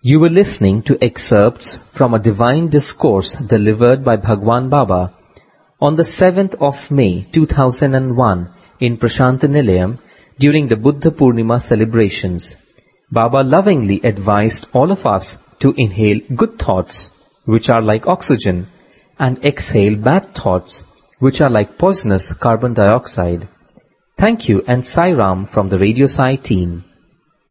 You were listening to excerpts from a divine discourse delivered by Bhagwan Baba on the 7th of May 2001 in Prashantanilayam during the Buddha Purnima celebrations. Baba lovingly advised all of us to inhale good thoughts, which are like oxygen, and exhale bad thoughts, which are like poisonous carbon dioxide. Thank you and Sai Ram from the Radio Sai team.